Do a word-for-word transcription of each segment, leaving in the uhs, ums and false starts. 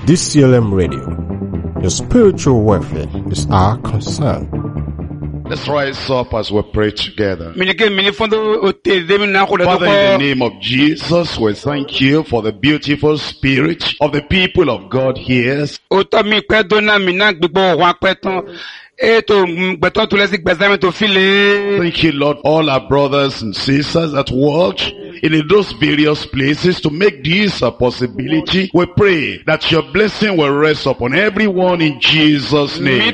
D C L M Radio. Your spiritual welfare is our concern. Let's rise up as we pray together. Father, in Father, the name of Jesus, we thank you for the beautiful spirit of the people of God here. Thank you, Lord, all our brothers and sisters that work in those various places to make this a possibility. We pray that your blessing will rest upon everyone in Jesus' name.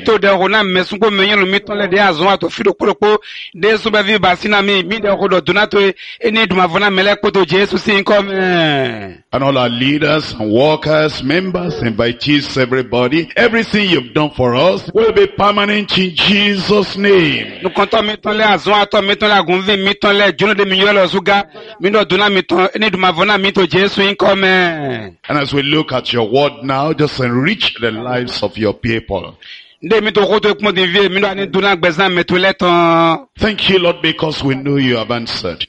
And all our leaders and workers, members, invitees, everybody, everything you've done for us will be permanent in Jesus' name. And as we look at your word now, just enrich the lives of your people. Thank you, Lord, because we know you have answered.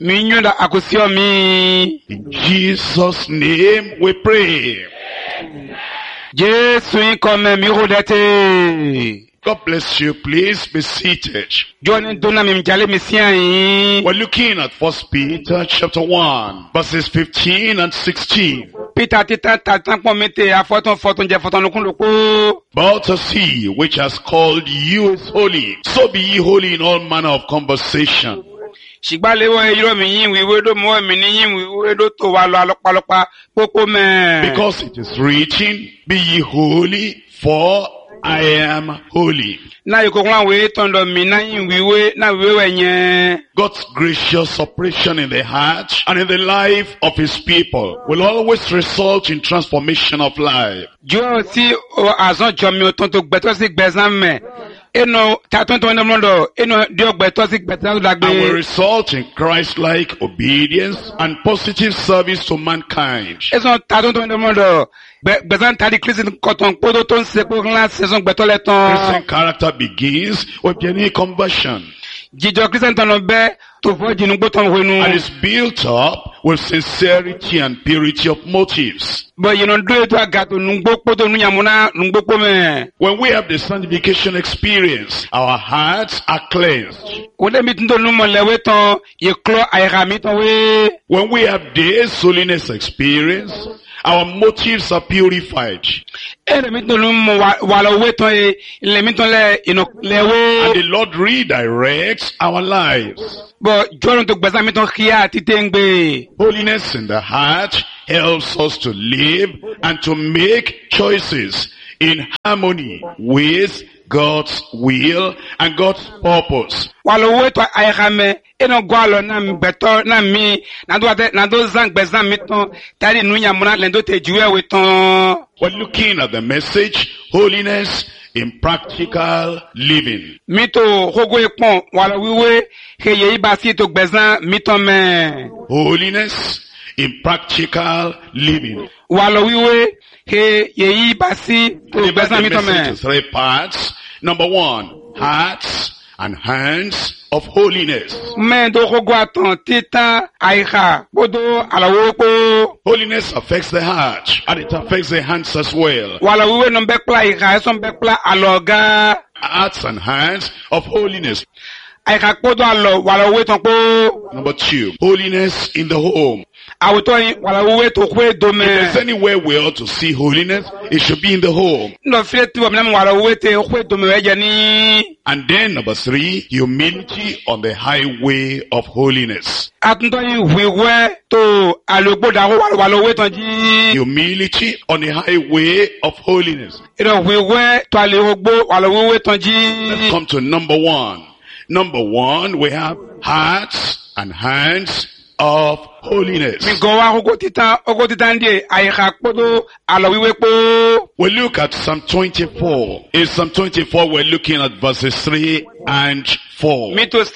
In Jesus' name we pray. God bless you. Please be seated. We're looking at First Peter chapter one, verses fifteen and sixteen. But as he which has called you is holy, so be ye holy in all manner of conversation. Because it is written, be ye holy, for I am holy. God's gracious operation in the heart and in the life of his people will always result in transformation of life. And will result in Christ-like obedience and positive service to mankind. Christian character begins with genuine conversion and is built up with sincerity and purity of motives. When we have the sanctification experience, our hearts are cleansed. When we have this holiness experience, our motives are purified. And the Lord redirects our lives. Holiness in the heart helps us to live and to make choices in harmony with God's will and God's purpose. We're looking at the message, holiness in practical living. Holiness in practical living. The three parts. Number one, hearts and hands of holiness. Holiness affects the heart and it affects the hands as well. Hearts and hands of holiness. Number two, holiness in the home. If there's anywhere we ought to see holiness, it should be in the home. And then number three, humility on the highway of holiness. Humility on the highway of holiness. Let's come to number one. Number one, we have hearts and hands of holiness. We look at Psalm twenty-four. In Psalm twenty-four, we're looking at verses three and four.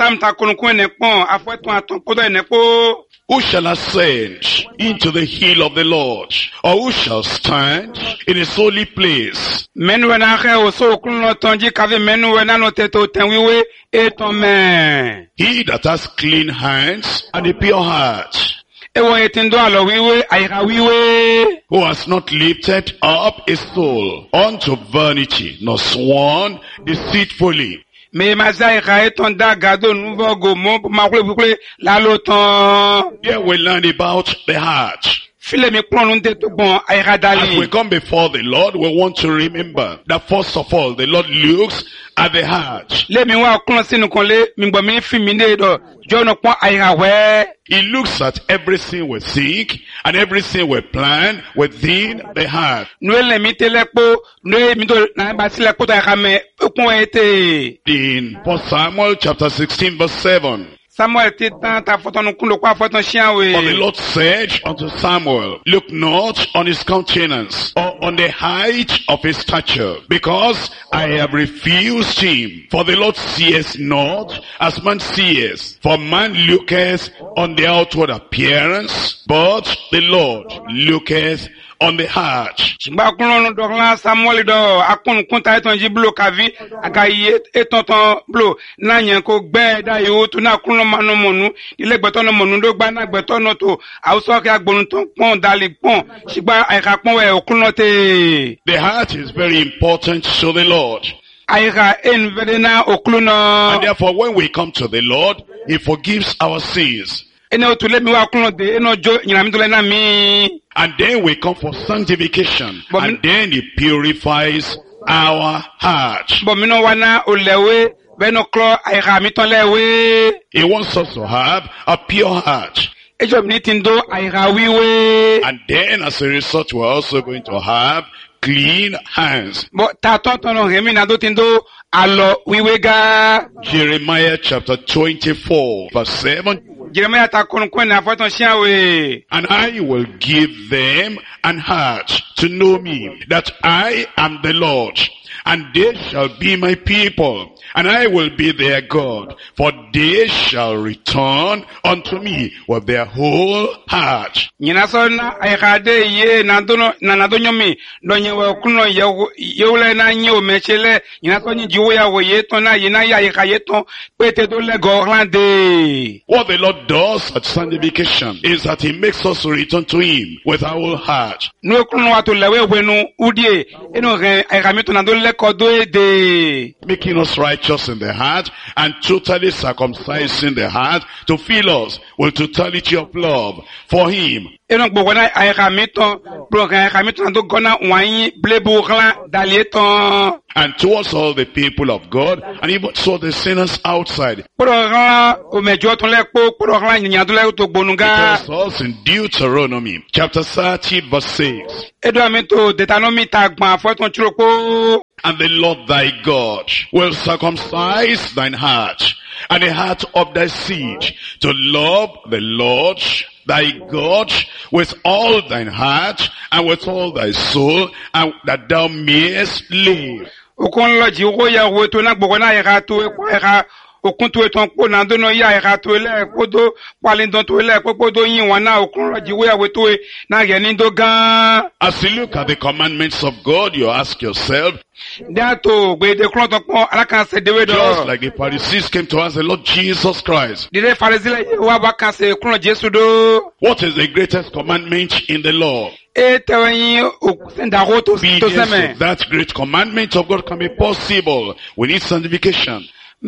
Who shall ascend into the hill of the Lord? Or who shall stand in his holy place? He that has clean hands and a pure heart, Ewo etindo alo wiwe aira wiwe. Who has not lifted up his soul unto vanity, nor sworn deceitfully. Me mazai eton da gado nuvo gomo makule bukule la lotan. Here we learn about the heart. File mi klon nte to bon aira As we dali. come before the Lord, we want to remember that first of all, the Lord looks at the heart. Le mi wa klon sinu kon le mi gbo mi fi mi ne do jo no pon aira we. He looks at everything we think and everything we plan within the heart. Noe le mi te lepo, noe mi do na ba si lepo ta kame okun ete. In First Samuel chapter sixteen verse seven. Samuel te tan ta foton kun lo kwa foton chien For the we. Lord said unto Samuel, look not on his countenance or on the height of his stature, because I have refused him. For the Lord seeth not as man seeth. For man looketh on the outward appearance, but the Lord looketh on the heart. Ba klon do la Samuel do akun kun ta eton ji blo kavi aka ye eton ton blo na yen ko gbe da yo tu na kun manu monu ile gbeto no monu do gba na gbeto no to awso ke agborun ton pon dali pon sigba aika pon we okun te. The heart is very important to the Lord. Aika en vedena okluno. And therefore when we come to the Lord, he forgives our sins. Ene o tu le mi wa klon de eno jo nyina mi to le na mi. And then we come for sanctification. But and me- then he purifies our heart. Bo mi no wana olewe be no klo aika mi ton lewe. He wants us to have a pure heart. Ejo mi tindo aika wiwe. And then as a result, we're also going to have clean hands. Bo ta ton ton no remi na do tindo alo wiwe ga. Jeremiah chapter twenty-four verse seven. Jeremiah ta kon kon na foton chien we. And I will give them an heart to know me, that I am the Lord. And they shall be my people, and I will be their God. For they shall return unto me with their whole heart. Nyina so na aika de ye na do no na na do nyomi do nyewe kuno ye ye na nyi o mechele nyina so nyi jiwo ya wo ye ton na ye na ya aika ye ton pete do le gorlande. What the Lord does at sanctification is that he makes us return to him with our whole heart. No kuno wa to lewe wenu udie eno re aika mi to na do le kodo e de. Making us righteous in the heart and totally circumcising the heart to fill us with totality of love for him. Eno gbogbo na aika mi ton bro kan aika mi to na do gona wanyi blebu klan dalie ton. And towards all the people of God, and even so the sinners outside. Poro klan o mejo ton le po poro klan nyan do le to It gbonuga. tells us in Deuteronomy chapter thirty verse six. Edo ami to Deuteronomy ta gban foton chiroko. And the Lord thy God will circumcise thine heart and the heart of thy seed to love the Lord thy God with all thine heart and with all thy soul, and that thou mayest live. Okon lo ji wo ya wo to na gbogbo na ira to e kwa ira okun to eton po na do no ya ira to le kodo palin don to le popodo yin wan na okun lo ji wo ya wo to e na ye ni do gan. As you look at the commandments of God, you ask yourself, Da to gbe de kron to pon alakan se dewe do. just like the Pharisees came to ask the Lord Jesus Christ, Dire farisile wa ba kan se kron Jesu do. what is the greatest commandment in the law? E te yin o sen da ro to to Obedience seme. to that great commandment of God can be possible. We need sanctification.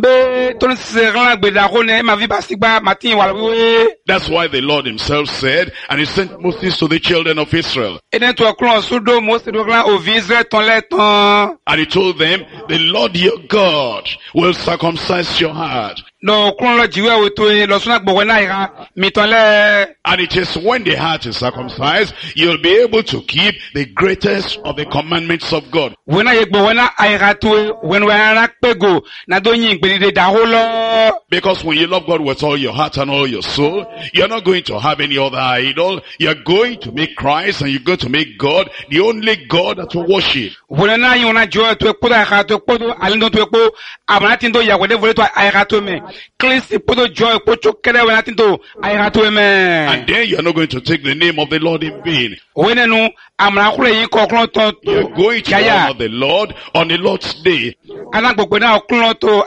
Be to se ran gbe da ro ne ma vi ba sigba matin wa we. That's why the Lord himself said, and he sent Moses to the children of Israel. Ene to kron sudo mo se do ran o visre ton le ton. And he told them, the Lord your God will circumcise your heart. No kron lo jiwe wo to e lo suna gbogbo na ira mi ton le. And it is when the heart is circumcised, you'll be able to keep the greatest of the commandments of God. Wena ye gbo wena aira to e wen we ara pego na do yin gbe de da ho lo. Because when you love God with all your heart and all your soul, you're not going to have any other idol. You're going to make Christ and you're going to make God the only God that you worship. Wena na yin na jo to e podo aira to podo alindo to e po abana tin do ya wede vole to aira to me. Cleanse podo jo e po chokere wena tin do aira to me. And then you're not going to take the name of the Lord in vain. Wena nu amra kure yin ko kron ton You're going to yaya. honor the Lord on the Lord's day. Ana gbogbo na kron to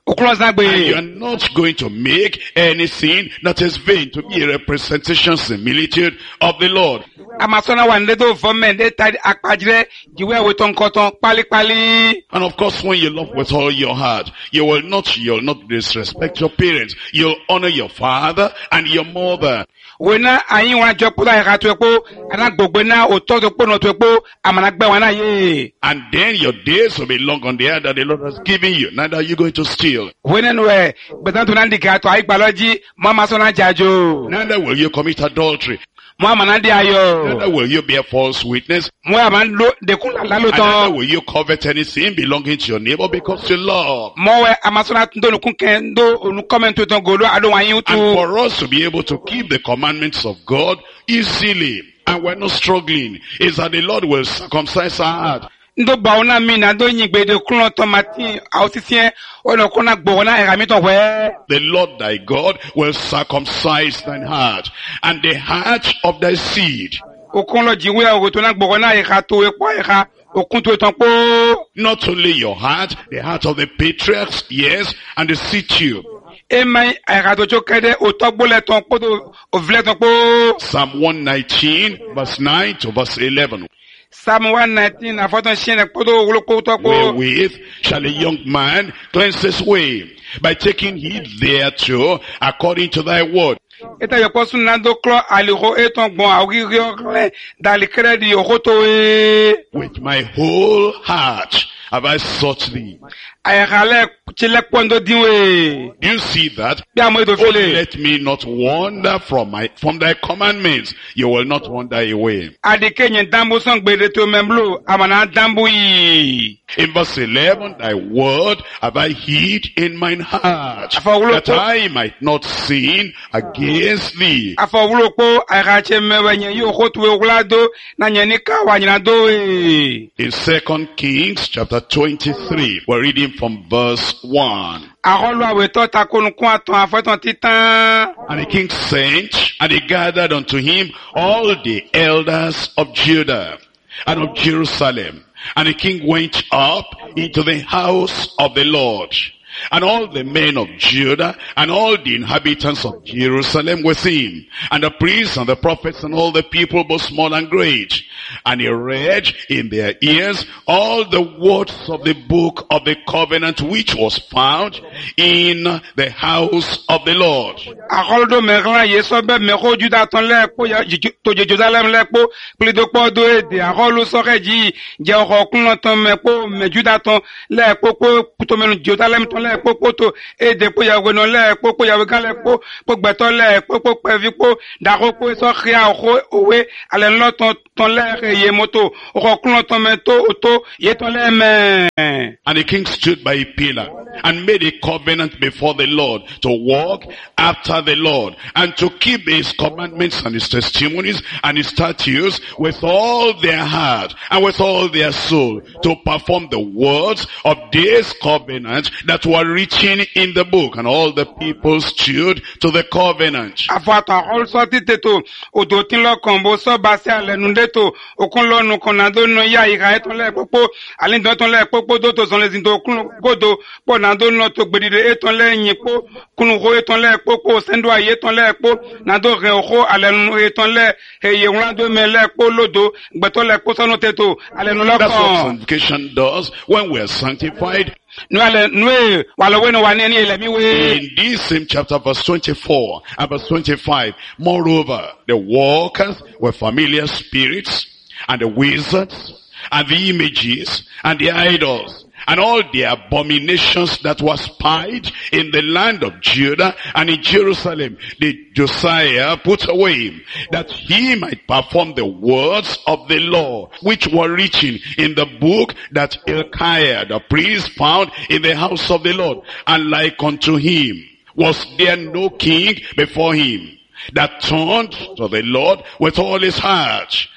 Okulozagbe. And you are not going to make anything that is vain to be a representation, similitude of the Lord. Amasona wa ndedo vome nde tadi akpajire jiwe weton koton pali pali. And of course, when you love with all your heart, you will not, you will not disrespect your parents. You'll honor your father and your mother. Wena ayin wa jopo da ka to epo ana gbogbo na oto to po no to epo amana gbe wa na ye. And then your days will be long on the earth that the Lord has given you. Neither are you going to steal. Wena nwe betan to na ndika to ayigbaloji mo amasona jajo. Neither will you commit adultery. Mo amana di ayo. Neither will you bear false witness. Mo amana lo de kun la lo And ton. neither will you covet anything belonging to your neighbor because you love. Mo we amasona ndo nu kun ken do onu comment to ton golo ado wa yin And tu. for us to be able to keep the commandments of God easily, and we're not struggling, is that the Lord will circumcise our heart. Ndo ba ona mi na do yin gbe de kun ton mati ausisien ona kun na gbo na era mi ton we. The Lord thy God will circumcise thine heart, and the heart of thy seed. Okun lo jiwe o to na gbo na era to epo era okun to ton po. Not only your heart, the heart of the patriarchs, yes, and the seed too. E mai era to chokede o to gbole ton po to o vle ton po. Psalm one nineteen, verse nine to verse eleven. Psalm one nineteen afoton sien po to wo ko to po. Wherewith shall a young man cleanse his way? By taking heed thereto, according to thy word. Eta yo posun na do klo aliho eton gbon awiri okle dali kredi yo koto e. With my whole heart have I sought thee. Ayakale chile pondo diwe. Do you see that? Bi amo to Oh, fele. let me not wander from my from thy commandments. You will not wander away. Adike nyen dambu son gbede to memblo amana dambu yi. In verse eleven, thy word have I hid in mine heart, Afawulo that po- I might not sin against thee. Afawulo po ayakache mewe nyen yo koto we oglado na nyen ni ka wa nyina do e. In Second Kings chapter twenty-three, we're reading from verse one. Arolo awe to takonu kun aton afoton titan. And the king sent, and he gathered unto him all the elders of Judah and of Jerusalem. And the king went up into the house of the Lord. And all the men of Judah and all the inhabitants of Jerusalem with him, and the priests and the prophets and all the people, both small and great. And he read in their ears all the words of the book of the covenant which was found in the house of the Lord. Arolo do meglan yeso be meko juda ton le po ya to Jerusalem le po pli do po do e de arolo so reji je oko kun ton me po me juda ton le po po to me Jerusalem ton le po po to e de po ya we no le po po ya we kan le po po gbe ton le po po pe vi po da ro po so ria o owe ale lo ton ton le ye moto oko kun ton me to to ye ton le me. And the king stood by a pillar and made a covenant before the Lord to walk after the Lord and to keep his commandments and his testimonies and his statutes with all their heart and with all their soul, to perform the words of this covenant that were written in the book. And all the people stood to the covenant. Afata also titeto odotin lo kombo so base alenu deto okun lo nu konado no ya ira eton le popo alin do ton le popo do to son le zindo kun godo po na do no to gbedide eton le yin po kunu ho eton le popo sendo aye eton le po na do re ho alenu eton le eye won do me le po lodo gbeto le po sono teto alenu lo That's what kan sanctification does when we are sanctified. nu ale nu e walo we no wa ni ni ele mi we. In this same chapter, verse twenty-four and verse twenty-five, moreover, the walkers were familiar spirits, and the wizards, and the images, and the idols, and all the abominations that were spied in the land of Judah and in Jerusalem, did Josiah put away, that he might perform the words of the law, which were written in the book that Hilkiah the priest found in the house of the Lord. And like unto him was there no king before him, that turned to the Lord with all his heart,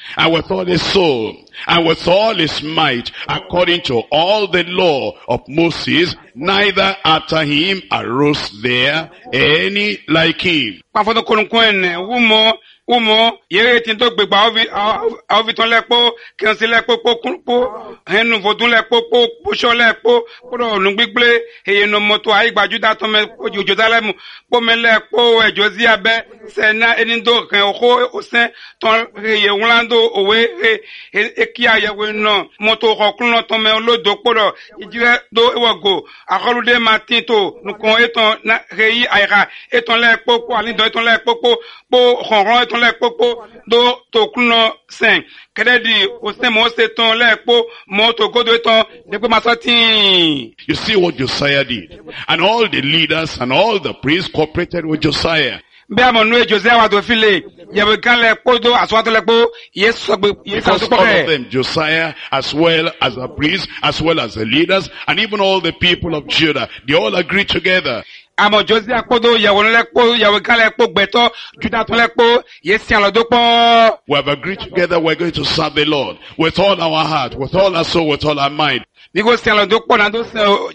and with all his soul, and with all his might, according to all the law of Moses, neither after him arose there any like him. Pafoto konukwene umo umo yere tin to gbegba ovi ovi ton lepo kensi lepo po henu vodun lepo po posho lepo poro nu gbigble eye no moto ai gbajuda ton me ojojo dalemu po me lepo ejozi abe sena enindo kan oho osen ton eye wlando owe ekia yewe no moto kokunlo ton me olodo poro ijire do ewogo akolude matin to nukon eton na reyi aira eton lepo po alindo eton lepo po po ronron eton lepo do to kuno sen kededi o se mo se ton lepo mo to godo eton de pe masati. You see what Josiah did, and all the leaders and all the priests cooperated with Josiah. Be mo nu Josiah wa do file ye be kan lepo do aswato lepo yes because all of them, Josiah as well as the priests as well as the leaders and even all the people of Judah, they all agreed together. Amo Josiah kodo yawo lepo yawo kan lepo gbeto Judah ton lepo yes an lo do po. We have agreed together we're going to serve the Lord with all our heart, with all our soul, with all our mind. Because and because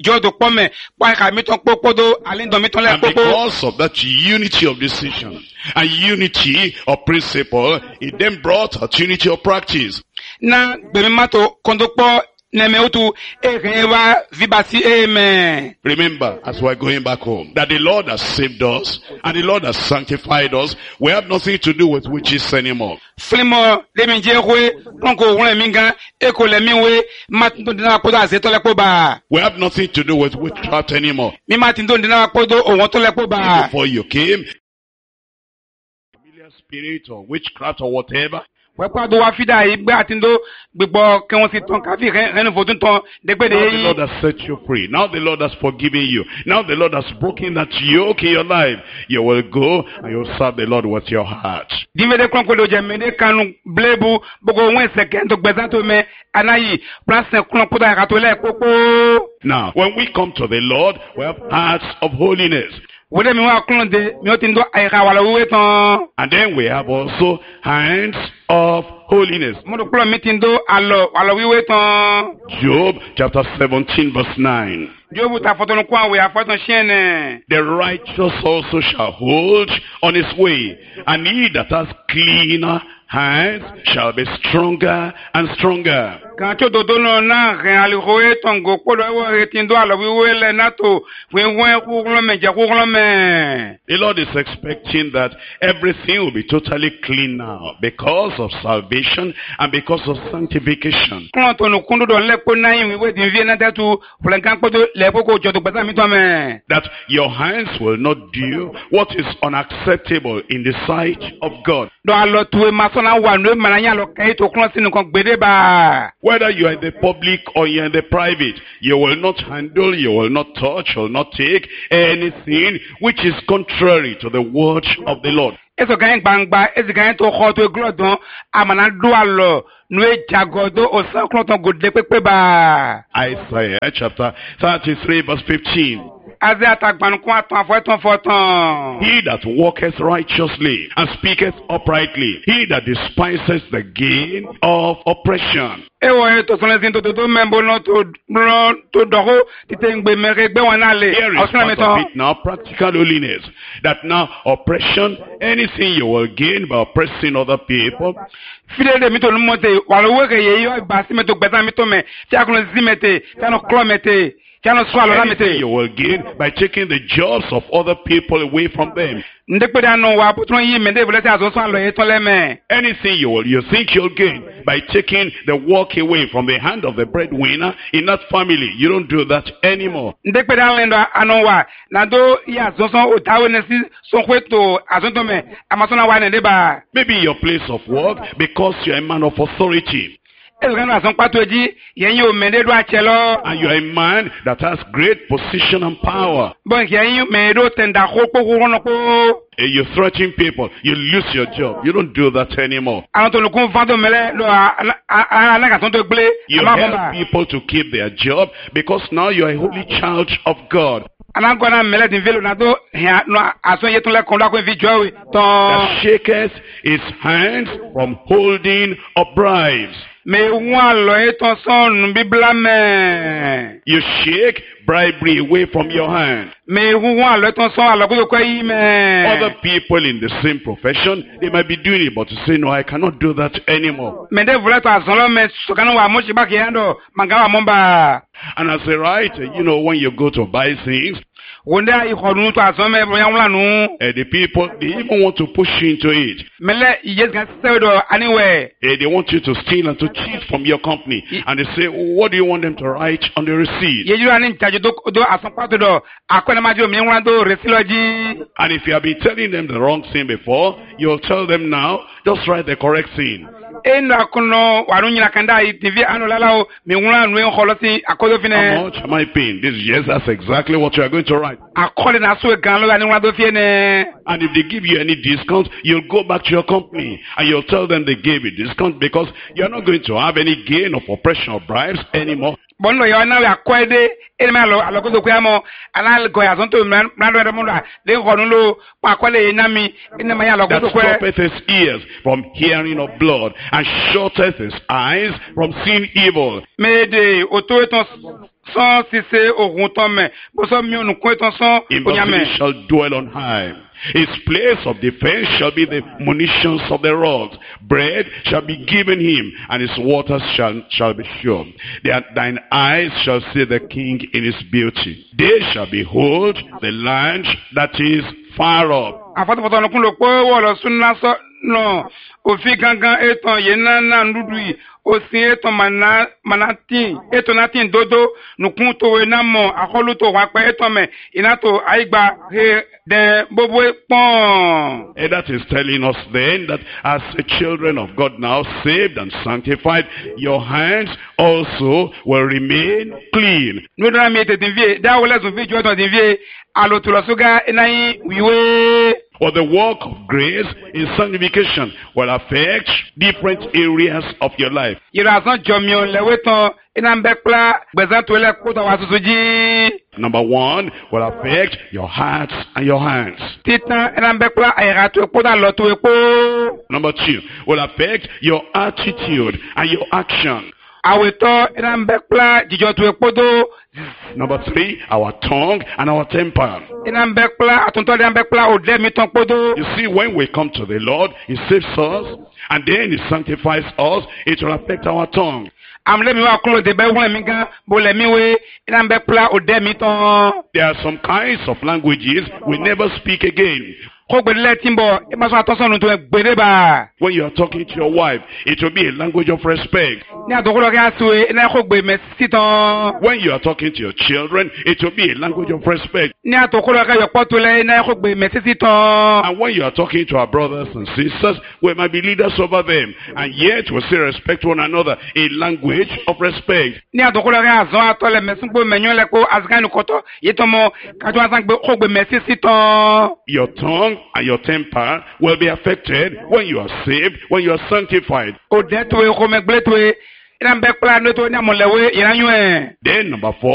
of that unity of decision and unity of principle, it then brought a unity of practice. Na bemimato kondokpo nemeutu erewa vibasi amen. Remember, as we're going back home, that the Lord has saved us and the Lord has sanctified us. We have nothing to do with witches anymore. Flimo leminjewe onko won minga eko lemiwe matindo dina podo azeto lepo ba. We have nothing to do with witchcraft anymore. Mi matindo dina podo owon to lepo ba. Before you came, familiar spirit or witchcraft or whatever, now the Lord has set you free. Now the Lord has forgiven you. Now the Lord has broken that yoke in your life. You will go and you'll serve the Lord with your heart. Now, when we come to the Lord, we have hearts of holiness. And then we have also hands of holiness. Job chapter seventeen verse nine. The righteous also shall hold on his way, and he that has cleaner hands shall be stronger and stronger. The Lord is expecting that everything will be totally clean now because of salvation and because of sanctification. That your hands will not do what is unacceptable in the sight of God. Whether you are in the public or you are in the private, you will not handle, you will not touch, you will not take anything which is contrary to the word of the Lord. Isaiah chapter thirty-three verse fifteen. He that walketh righteously and speaketh uprightly, he that despises the gain of oppression. Here is part of it now, practical holiness. That now oppression, anything you will gain by oppressing other people, anything you will gain by taking the jobs of other people away from them. Anything you will, you think you'll gain by taking the work away from the hand of the breadwinner in that family. You don't do that anymore. Maybe your place of work, because you're a man of authority. And you are a man that has great position and power. And you threaten people, you lose your job. You don't do that anymore. You help people to keep their job because now you are a holy child of God. Anagona mele din velo na do no aso yetun le kon da ko fi jowe ton. That shaketh his hands from holding of bribes. Me wa lo eton son bibla me. You shake bribery away from your hand. Me wa lo eton son alogo ko yi me. Other people in the same profession, they might be doing it, but to say, no, I cannot do that anymore. Me de vula to azolo me sokano wa mo shi ba ki ando mangawa momba. And as a right, you know, when you go to buy things, Wonda I khonu to azome yanwla nu. uh, the people, they even want to push you into it. Mele yes gan se do anywhere. Uh, they want you to steal and to cheat from your company. And they say, what do you want them to write on the receipt? Ye ju ani charge do do asanpa to do akwana ma jo mi nwa do resiloji. And if you have been telling them the wrong thing before, you'll tell them now, just write the correct thing. Endo akono waru nyina kanda I T V anu lalao mi nwa nu en kholosi akodo How fine. much am I paying? This yes, that's exactly what you are going to write. Akole na so gan lo ani nwa do fie ne. And if they give you any discount, you'll go back to your company and you'll tell them they gave you discount because you're not going to have any gain of oppression or bribes anymore. Bono yo na ya kwede ene alo alokodo kwa mo anal go ya zonto mrando mo la le khonu lo pa kwele na mi ene ma ya That alokodo kwa. stoppeth his ears from hearing of blood and shutteth his eyes from seeing evil. Mede oto eton son si se ogun ton me bo so mi onu ko eton son In verse onyame. three shall dwell on high. His place of defense shall be the munitions of the rocks. Bread shall be given him, and his waters shall, shall be sure. That thine eyes shall see the king in his beauty. They shall behold the land that is far off. Afoto foto no kun lo po wo lo sunna so no òfin gangan eton ye na na ndudu yi osin eton mana manatin eton natin dodo nukun to we na mo akolu to wa pe eton me ina to aigba he de bobo pon. And that is telling us then that as the children of God now saved and sanctified, your hands also will remain clean. No na mi te tin vie da wo le sun fi jo ton tin vie alo to lo suga enayin wiwe. For the work of grace in sanctification will affect different areas of your life. Ira san jomio lewe ton ina mbe pla gbezan to le ko to wa susuji. Number one will affect your hearts and your hands. Titan ina mbe pla ayra to ko da lo to epo. Number two will affect your attitude and your action. Aweto ina mbe pla jijo to epo do. Number three, our tongue and our temper. Ina mbe pla atunto de mbe pla o de mi ton podo. You see, when we come to the Lord, He saves us, and then He sanctifies us. It will affect our tongue. Amle mi wa kulo de be won mi gan bo le mi we ina mbe pla o de mi ton. There are some kinds of languages we never speak again. Ko gbe le timbo e ma so atosonu to gbere ba. When you are talking to your wife, it will be a language of respect. Ni adokolo ke asu ina ko gbe me siton. When you are talking to your children, it will be a language of respect. Ni atokolo ke yo poto le ina ko gbe me siton. And when you are talking to our brothers and sisters, we might be leaders over them, and yet we still respect one another, a language of respect. Ni adokolo ke azon atole me sunpo me nyon le ko azganu koto yetomo kajo azan gbe ko gbe me siton. Your tongue and your temper will be affected when you are saved, when you are sanctified. O de to e ko me gble to e ina mbe pla no to ni amolewe iranyu e. Then number four,